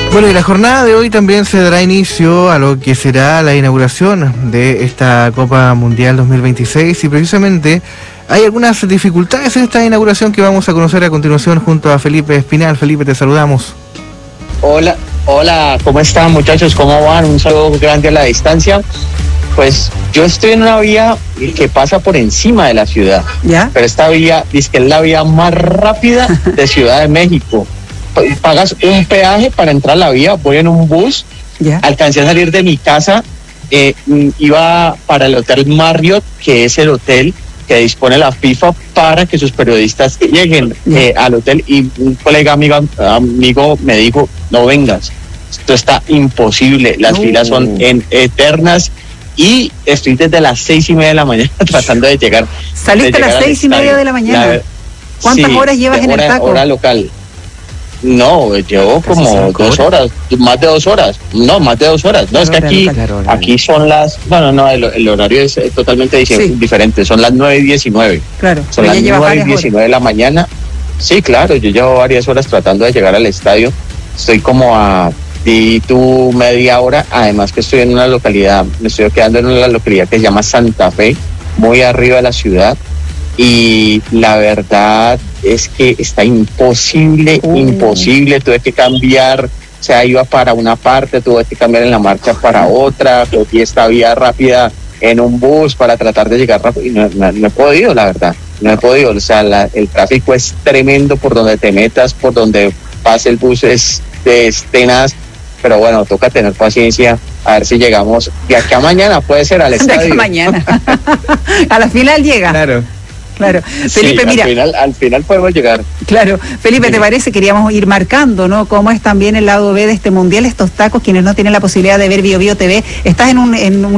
Bueno, y la jornada de hoy también se dará inicio a lo que será la inauguración de esta Copa Mundial 2026 y precisamente hay algunas dificultades en esta inauguración que vamos a conocer a continuación junto a Felipe Espinal. Felipe, te saludamos. Hola, ¿cómo están, muchachos? ¿Cómo van? Un saludo grande a la distancia. Pues yo estoy en una vía que pasa por encima de la ciudad, ¿ya? Pero esta vía dice que es la vía más rápida de Ciudad de México. Pagas un peaje para entrar a la vía, voy en un bus, ¿ya? Alcancé a salir de mi casa, iba para el Hotel Marriott, que es el hotel que dispone la FIFA para que sus periodistas lleguen al hotel, y un colega amigo me dijo, no vengas, esto está imposible, las filas son eternas, y estoy desde las 6:30 de la mañana tratando de llegar. ¿Saliste a las 6:30 de la mañana? ¿Cuántas horas llevas en el taco? Hora local. No, llevo como 2 horas, más de 2 horas. No, más de 2 horas. No, es que aquí son las... Bueno, el horario es totalmente diferente. Son las 9:19. Claro, son las 9:19 de la mañana. Sí, claro, yo llevo varias horas tratando de llegar al estadio. Estoy como a media hora. Además que estoy en una localidad, me estoy quedando en una localidad que se llama Santa Fe, muy arriba de la ciudad. Y la verdad es que está imposible, tuve que cambiar, o sea, iba para una parte, tuve que cambiar en la marcha para otra, cogí esta vía rápida en un bus para tratar de llegar rápido, y no he podido, la verdad, no he podido, o sea, el tráfico es tremendo por donde te metas, por donde pase el bus es tenaz, pero bueno, toca tener paciencia, a ver si llegamos de aquí a mañana, puede ser al estadio. De aquí a mañana, a la final llega. Claro, Felipe, sí, mira. Al final podemos llegar. Claro, Felipe, ¿te parece? Queríamos ir marcando, ¿no? Cómo es también el lado B de este mundial, estos tacos, quienes no tienen la posibilidad de ver Bio Bio TV. Estás en un